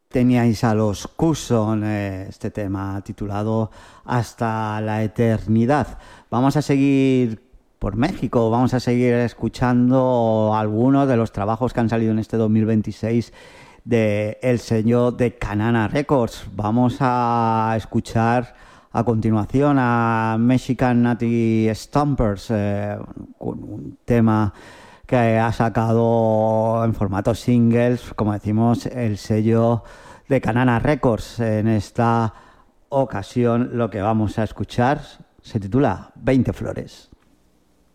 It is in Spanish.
Teníais a los Cuson, este tema titulado Hasta la eternidad. Vamos a seguir por México, vamos a seguir escuchando algunos de los trabajos que han salido en este 2026 de el sello de Canana Records. Vamos a escuchar a continuación a Mexican Natty Stompers con un tema que ha sacado en formato singles, como decimos, el sello de Canana Records. En esta ocasión lo que vamos a escuchar se titula 20 flores.